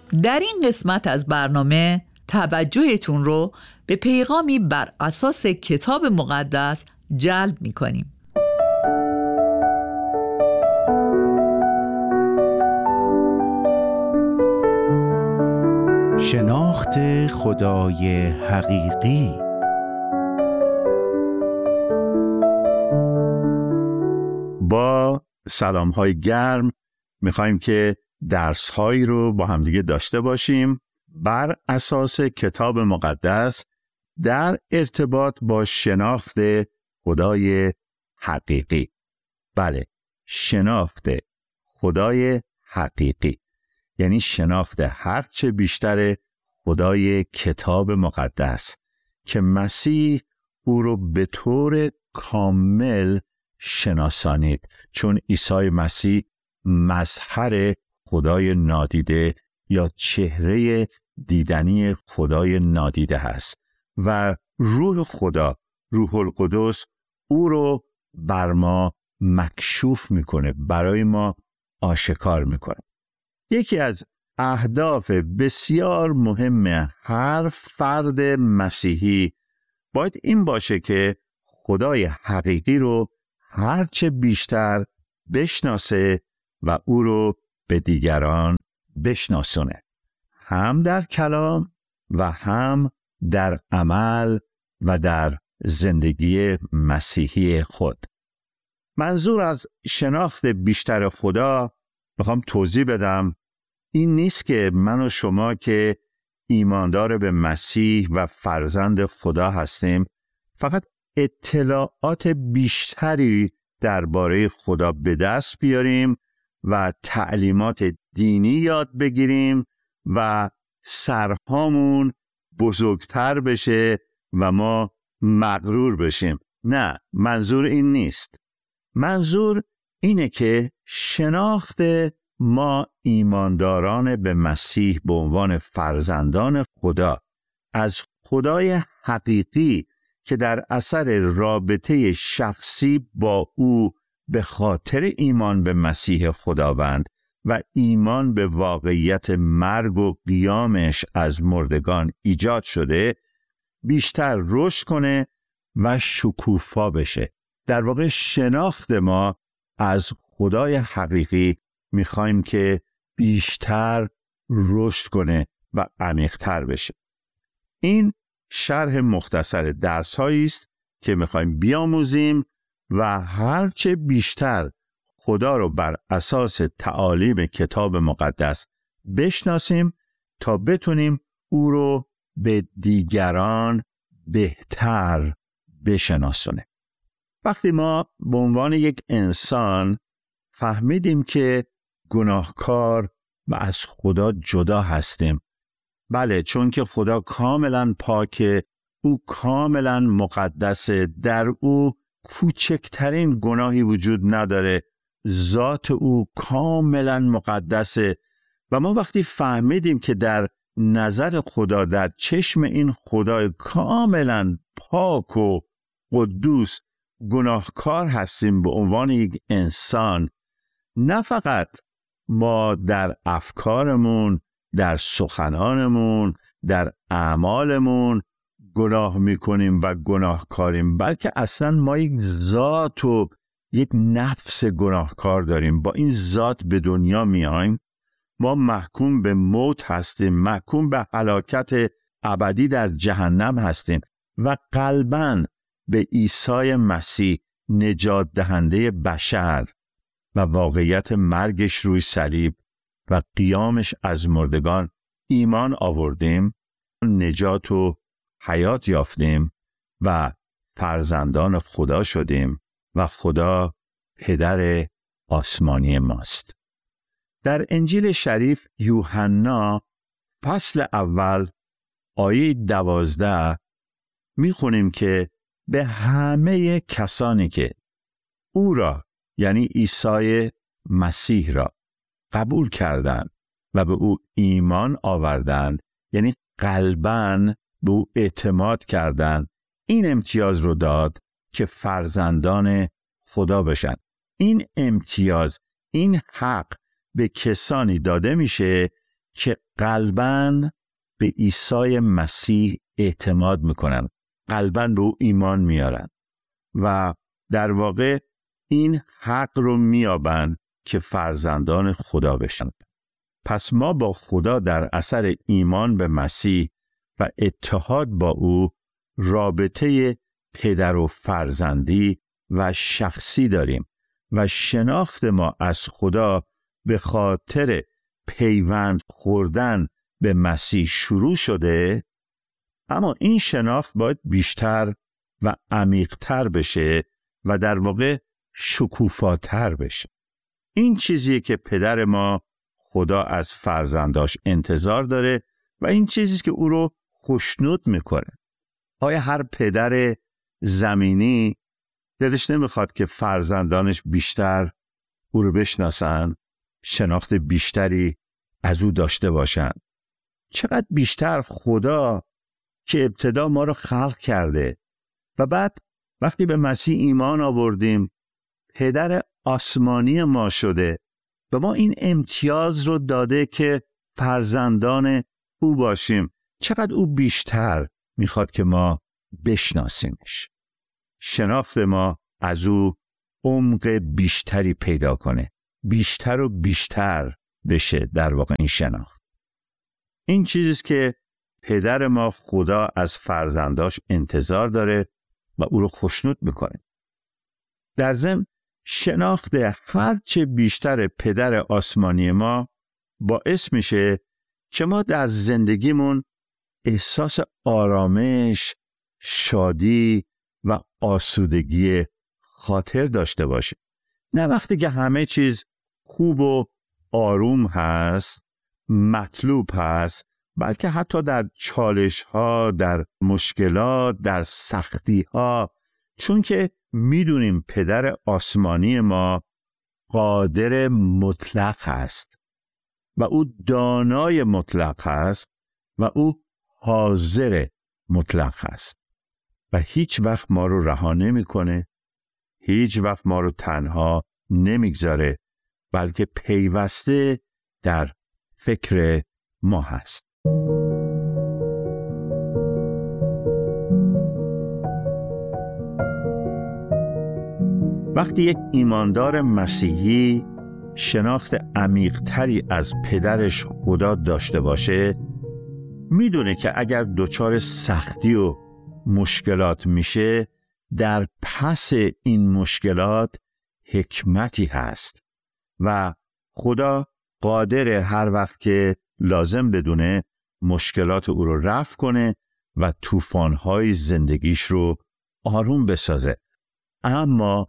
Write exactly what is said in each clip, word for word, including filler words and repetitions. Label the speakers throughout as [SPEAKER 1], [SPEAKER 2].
[SPEAKER 1] در این قسمت از برنامه توجهتون رو به پیغامی بر اساس کتاب مقدس جلب می‌کنیم.
[SPEAKER 2] شناخت خدای حقیقی. با سلام‌های گرم می‌خوایم که درس‌هایی رو با همدیگه داشته باشیم بر اساس کتاب مقدس در ارتباط با شناخت خدای حقیقی. بله، شناخت خدای حقیقی یعنی شناخت هرچه بیشتر خدای کتاب مقدس که مسیح او رو به طور کامل شناسانید، چون عیسی مسیح مظهر خدای نادیده یا چهره دیدنی خدای نادیده هست و روح خدا، روح القدس او رو بر ما مکشوف میکنه، برای ما آشکار میکنه. یکی از اهداف بسیار مهم هر فرد مسیحی باید این باشه که خدای حقیقی رو هرچه بیشتر بشناسه و او رو به دیگران بشناسونه، هم در کلام و هم در عمل و در زندگی مسیحی خود. منظور از شناخت بیشتر خدا میخوام توضیح بدم این نیست که من و شما که ایماندار به مسیح و فرزند خدا هستیم فقط اطلاعات بیشتری درباره خدا به دست بیاریم و تعلیمات دینی یاد بگیریم و سرهامون بزرگتر بشه و ما مغرور بشیم. نه، منظور این نیست. منظور اینه که شناخت ما ایمانداران به مسیح به عنوان فرزندان خدا از خدای حقیقی که در اثر رابطه شخصی با او به خاطر ایمان به مسیح خداوند و ایمان به واقعیت مرگ و قیامش از مردگان ایجاد شده بیشتر رشد کنه و شکوفا بشه. در واقع شناخت ما از خدای حقیقی میخوایم که بیشتر رشد کنه و عمیق‌تر بشه. این شرح مختصر درس‌هایی است که میخوایم بیاموزیم و هرچه بیشتر خدا رو بر اساس تعالیم کتاب مقدس بشناسیم تا بتونیم او رو به دیگران بهتر بشناسونه. وقتی ما به عنوان یک انسان فهمیدیم که گناهکار و از خدا جدا هستیم، بله، چون که خدا کاملا پاکه، او کاملا مقدسه، در او کوچکترین گناهی وجود نداره، ذات او کاملا مقدسه و ما وقتی فهمیدیم که در نظر خدا، در چشم این خدای کاملا پاک و قدوس گناهکار هستیم به عنوان یک انسان، نه فقط ما در افکارمون، در سخنانمون، در اعمالمون گناه میکنیم و گناهکاریم، بلکه اصلا ما یک ذات و یک نفس گناهکار داریم. با این ذات به دنیا میایم، ما محکوم به موت هستیم، محکوم به هلاکت ابدی در جهنم هستیم و قلباً به عیسی مسیح نجات دهنده بشر و واقعیت مرگش روی صلیب و قیامش از مردگان ایمان آوردیم، نجات و حیات یافتیم و فرزندان خدا شدیم و خدا پدر آسمانی ماست. در انجیل شریف یوحنا فصل اول آیه دوازده میخونیم که به همه کسانی که او را، یعنی عیسی مسیح را قبول کردند و به او ایمان آوردند، یعنی قلباً به او اعتماد کردند، این امتیاز رو داد که فرزندان خدا بشن. این امتیاز، این حق به کسانی داده میشه که قلباً به عیسی مسیح اعتماد میکنن، قلباً به او ایمان میارن و در واقع این حق رو میابن که فرزندان خدا بشن. پس ما با خدا در اثر ایمان به مسیح و اتحاد با او رابطه پدر و فرزندی و شخصی داریم و شناخت ما از خدا به خاطر پیوند خوردن به مسیح شروع شده، اما این شناخت باید بیشتر و عمیق‌تر بشه و در واقع شکوفاتر بشه. این چیزیه که پدر ما خدا از فرزنداش انتظار داره و این چیزیه که او رو خوشنود میکنه. آیا هر پدر زمینی دلش نمیخواد که فرزندانش بیشتر او رو بشناسن، شناخت بیشتری از او داشته باشن؟ چقدر بیشتر خدا که ابتدا ما رو خلق کرده و بعد وقتی به مسیح ایمان آوردیم پدر آسمانی ما شده و ما این امتیاز رو داده که فرزندان او باشیم. چقدر او بیشتر میخواد که ما بشناسیمش، شناخت ما از او عمق بیشتری پیدا کنه، بیشتر و بیشتر بشه. در واقع این شناخت این چیزیست که پدر ما خدا از فرزنداش انتظار داره و او رو خوشنود میکنه. در ضمن شناخت هرچه بیشتر پدر آسمانی ما باعث میشه که ما در زندگیمون احساس آرامش، شادی و آسودگی خاطر داشته باشه. نه وقتی که همه چیز خوب و آروم هست، مطلوب هست، بلکه حتی در چالش ها، در مشکلات، در سختی ها، چون که میدونیم پدر آسمانی ما قادر مطلق هست و او دانای مطلق هست و او حاضر مطلق هست و هیچ وقت ما رو رها نمیکنه، هیچ وقت ما رو تنها نمیگذاره، بلکه پیوسته در فکر ما هست. وقتی یک ایماندار مسیحی شناخت عمیق‌تری از پدرش خدا داشته باشه، میدونه که اگر دچار سختی و مشکلات میشه، در پس این مشکلات حکمتی هست و خدا قادر هر وقت که لازم بدونه مشکلات او رو رفع کنه و طوفان‌های زندگیش رو آروم بسازه. اما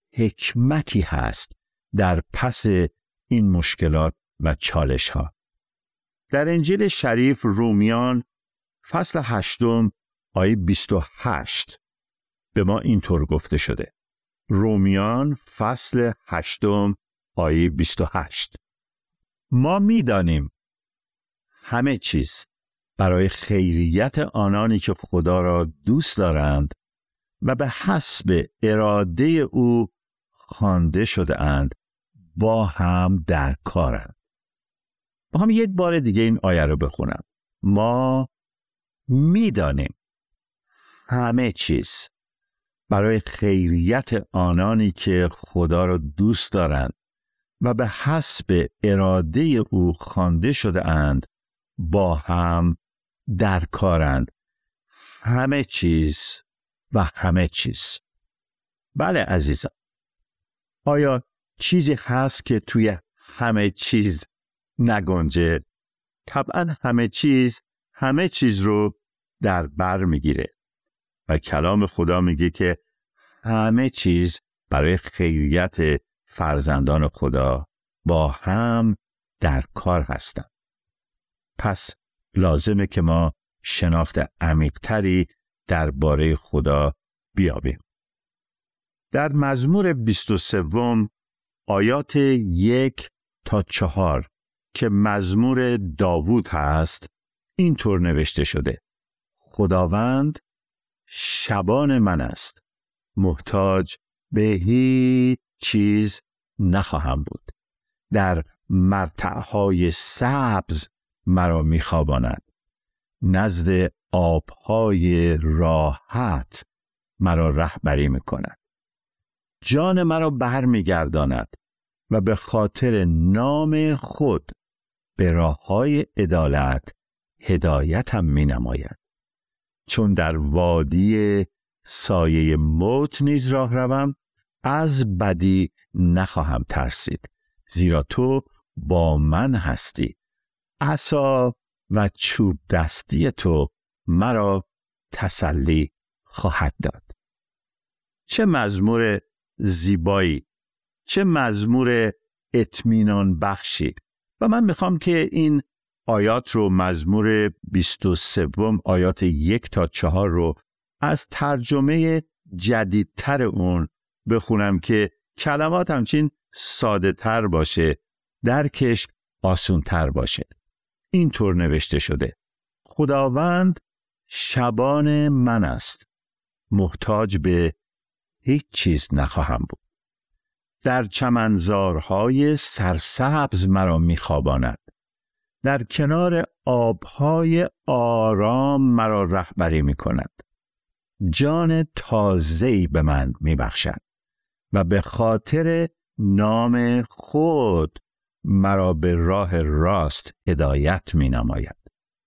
[SPEAKER 2] حکمتی هست در پس این مشکلات و چالش ها. در انجیل شریف رومیان فصل هشتم آیه بیست و هشت به ما اینطور گفته شده. رومیان فصل هشتم آیه بیست و هشت: ما می‌دانیم همه چیز برای خیریت آنانی که خدا را دوست دارند و به حسب اراده او خوانده شده اند با هم در کارند. با هم یک بار دیگه این آیه رو بخونم. ما می‌دانیم همه چیز برای خیریت آنانی که خدا را دوست دارند و به حسب اراده او خوانده شده اند با هم در کارند. همه چیز و همه چیز. بله عزیزم، آیا چیزی هست که توی همه چیز نگنجه؟ طبعا همه چیز همه چیز رو در بر میگیره و کلام خدا میگه که همه چیز برای خیریت فرزندان خدا با هم در کار هستند. پس لازمه که ما شناخت عمیق‌تری درباره خدا بیابیم. در مزمور بیست و سوم آیات یک تا چهار که مزمور داوود هست اینطور نوشته شده: خداوند شبان من است، محتاج به هیچ چیز نخواهم بود. در مرتعهای سبز مرا میخواباند، نزد آبهای راحت مرا رهبری میکند. جان مرا برمیگرداند و به خاطر نام خود به راههای عدالت هدایتم مینماید. چون در وادی سایه موت نیز راه روم، از بدی نخواهم ترسید، زیرا تو با من هستی. عصا و چوب دستی تو مرا تسلی خواهد داد. چه مزمور زیبایی، چه مزمور اطمینان بخشی. و من میخوام که این آیات رو، مزمور بیست و سه آیات یک تا چهار رو از ترجمه جدیدتر اون بخونم که کلمات همچین ساده تر باشه، درکش آسون تر باشه. اینطور نوشته شده: خداوند شبان من است، محتاج به هیچ چیز نخواهم بود. در چمنزارهای سرسبز مرا میخواباند، در کنار آبهای آرام مرا رهبری میکند. جان تازه‌ای به من میبخشد و به خاطر نام خود مرا به راه راست هدایت مینماید.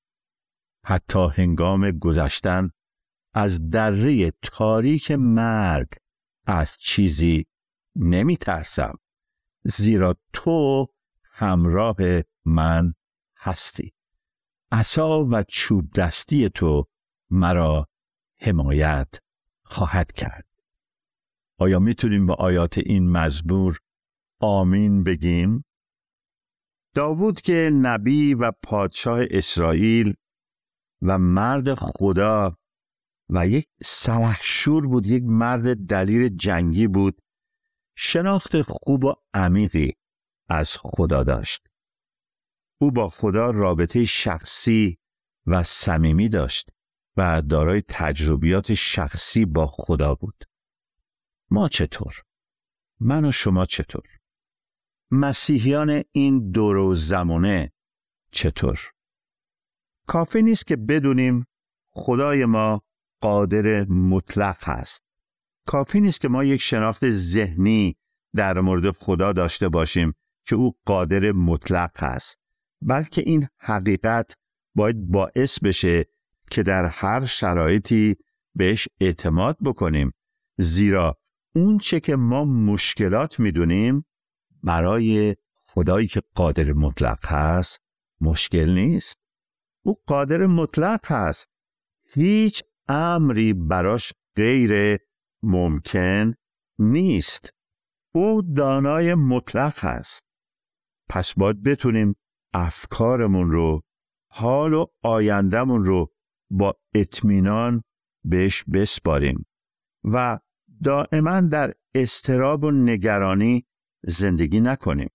[SPEAKER 2] حتی هنگام گذشتن از دره تاریک مرگ از چیزی نمی ترسم، زیرا تو همراه من هستی. عصا و چوب دستی تو مرا حمایت خواهد کرد. آیا میتونیم به آیات این مزمور آمین بگیم؟ داوود که نبی و پادشاه اسرائیل و مرد خدا و یک سلحشور بود، یک مرد دلیر جنگی بود، شناخت خوب و عمیقی از خدا داشت. او با خدا رابطه شخصی و صمیمی داشت و دارای تجربیات شخصی با خدا بود. ما چطور؟ من و شما چطور؟ مسیحیان این دور و زمانه چطور؟ کافی نیست که بدونیم خدای ما قادر مطلق هست. کافی نیست که ما یک شناخت ذهنی در مورد خدا داشته باشیم که او قادر مطلق هست، بلکه این حقیقت باید باعث بشه که در هر شرایطی بهش اعتماد بکنیم، زیرا اون چه که ما مشکلات میدونیم برای خدایی که قادر مطلق هست مشکل نیست. او قادر مطلق هست، هیچ امری براش غیر ممکن نیست. او دانای مطلق هست. پس باید بتونیم افکارمون رو، حال و آیندهمون رو با اطمینان بهش بسپاریم و دائما در اضطراب و نگرانی زندگی نکنیم.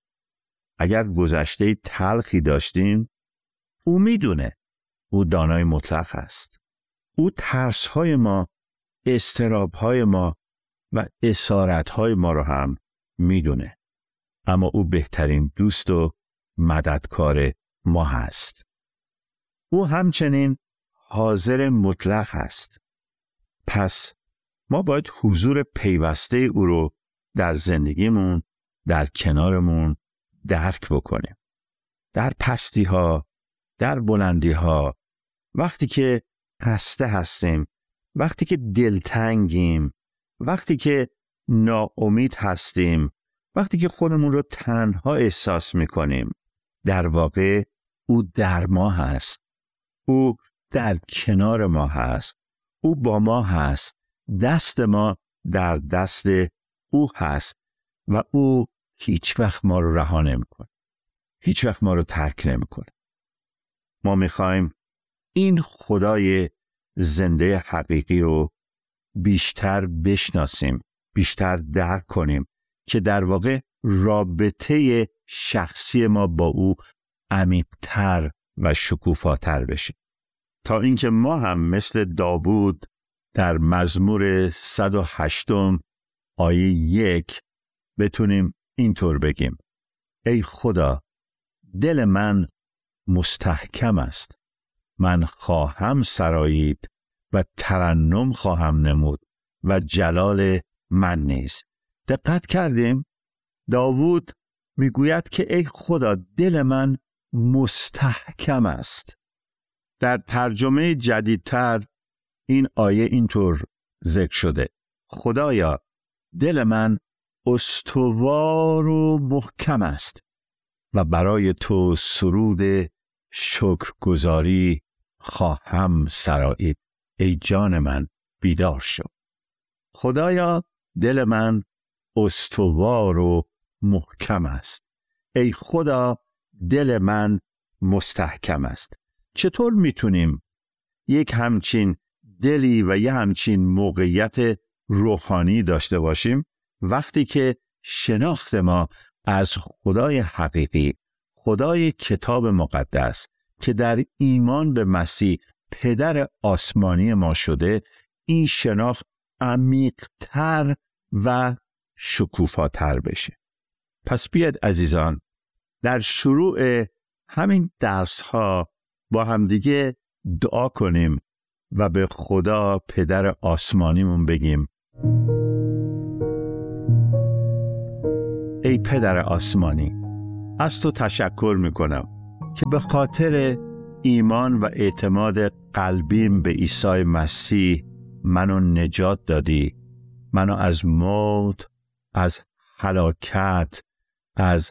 [SPEAKER 2] اگر گذشته تلخی داشتیم، او میدونه. او دانای مطلق است. او ترس‌های ما، اضطراب‌های ما و اسارت‌های ما رو هم میدونه. اما او بهترین دوست و مددکار ما هست. او همچنین حاضر مطلق است. پس ما باید حضور پیوسته او رو در زندگیمون، در کنارمون درک بکنیم. در پستی ها، در بلندی ها، وقتی که خسته هستیم، وقتی که دلتنگیم، وقتی که ناامید هستیم، وقتی که خودمون رو تنها احساس میکنیم، در واقع او در ما هست. او در کنار ما هست. او با ما هست. دست ما در دست او هست و او هیچ وقت ما رو رها نمیکنه. هیچ وقت ما رو ترک نمیکنه. ما میخوایم این خدای زنده حقیقی رو بیشتر بشناسیم، بیشتر درک کنیم که در واقع رابطه شخصی ما با او عمیق‌تر و شکوفاتر بشه، تا اینکه ما هم مثل داوود در مزمور صد و هشت آیه یک بتونیم اینطور بگیم: ای خدا، دل من مستحکم است. من خواهم سرایید و ترنم خواهم نمود و جلال من نیز. دقت کردیم؟ داوود میگوید که ای خدا دل من مستحکم است. در ترجمه جدیدتر این آیه اینطور ذکر شده: خدایا دل من استوار و محکم است و برای تو سرود شکرگزاری خواهم سرایید. ای جان من بیدار شو. خدایا دل من استوار و محکم است. ای خدا دل من مستحکم است. چطور میتونیم یک همچین دلی و یک همچین موقعیت روحانی داشته باشیم؟ وقتی که شناخت ما از خدای حقیقی، خدای کتاب مقدس که در ایمان به مسیح پدر آسمانی ما شده، این شناخت عمیق‌تر و شکوفاتر بشه. پس بیاید عزیزان در شروع همین درس ها با همدیگه دعا کنیم و به خدا پدر آسمانیمون بگیم: ای پدر آسمانی، از تو تشکر میکنم که به خاطر ایمان و اعتماد قلبیم به عیسی مسیح منو نجات دادی. منو از موت، از هلاکت، از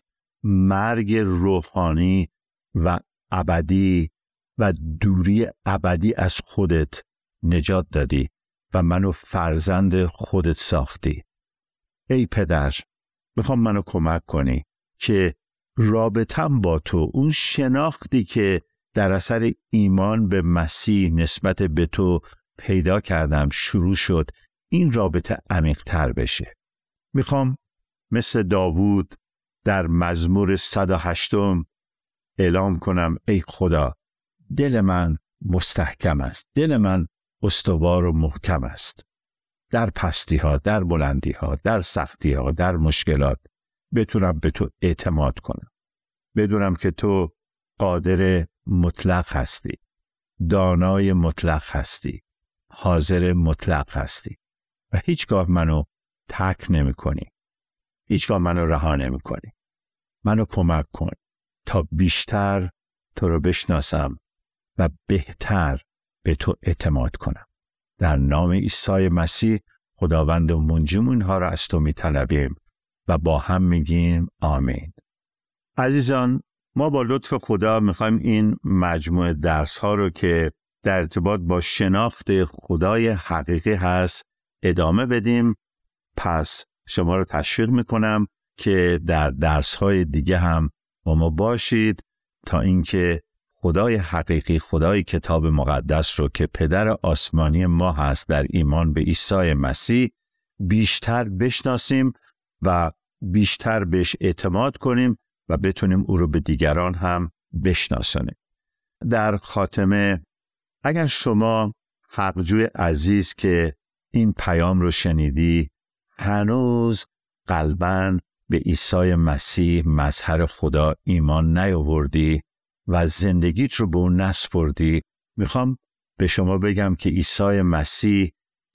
[SPEAKER 2] مرگ روحانی و ابدی و دوری ابدی از خودت نجات دادی و منو فرزند خودت ساختی. ای پدر، میخوام منو کمک کنی که رابطم با تو، اون شناختی که در اثر ایمان به مسیح نسبت به تو پیدا کردم شروع شد، این رابطه عمیق‌تر بشه. میخوام مثل داوود در مزمور صد و هشتم اعلام کنم: ای خدا دل من مستحکم است، دل من استوار و محکم است. در پستی ها، در بلندی ها، در سختی ها، در مشکلات بتونم به تو اعتماد کنم. بدونم که تو قادر مطلق هستی، دانای مطلق هستی، حاضر مطلق هستی و هیچگاه منو ترک نمی کنی، هیچگاه منو رها نمی کنی. منو کمک کن تا بیشتر تو رو بشناسم و بهتر به تو اعتماد کنم. در نام عیسی مسیح خداوند و منجیمون ها را از تو می طلبیم و با هم میگیم آمین. عزیزان، ما با لطف خدا میخوایم این مجموعه درس ها رو که در ارتباط با شناخت خدای حقیقی هست ادامه بدیم. پس شما رو تشویق میکنم که در درس های دیگه هم با ما باشید تا اینکه خدای حقیقی، خدای کتاب مقدس رو که پدر آسمانی ما هست در ایمان به عیسی مسیح بیشتر بشناسیم و بیشتر بهش اعتماد کنیم و بتونیم او رو به دیگران هم بشناسونیم. در خاتمه، اگر شما حقجوی عزیز که این پیام رو شنیدی هنوز قلباً به عیسی مسیح مظهر خدا ایمان نیاوردی و زندگیت رو به اون نسپردی، میخوام به شما بگم که عیسی مسیح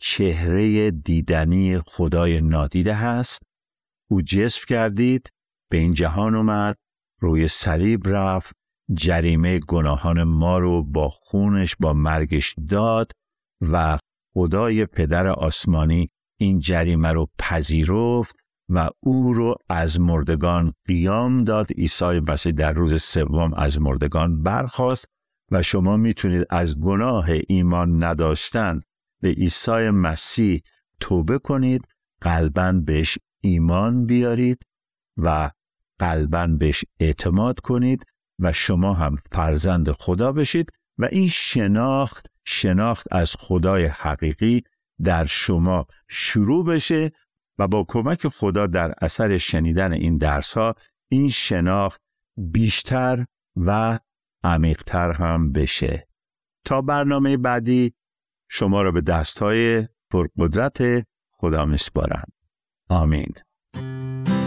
[SPEAKER 2] چهره دیدنی خدای نادیده هست. او جسم گردید، به این جهان اومد، روی صلیب رفت، جریمه گناهان ما رو با خونش، با مرگش داد و خدای پدر آسمانی این جریمه رو پذیرفت و او رو از مردگان قیام داد. عیسی مسیح در روز سوم از مردگان برخاست و شما میتونید از گناه ایمان نداشتن به عیسی مسیح توبه کنید، قلباً بهش ایمان بیارید و قلباً بهش اعتماد کنید و شما هم فرزند خدا بشید و این شناخت شناخت از خدای حقیقی در شما شروع بشه و با کمک خدا در اثر شنیدن این درس ها این شناخت بیشتر و عمیق‌تر هم بشه. تا برنامه بعدی شما را به دستهای پرقدرت خدا میسپارم. آمین.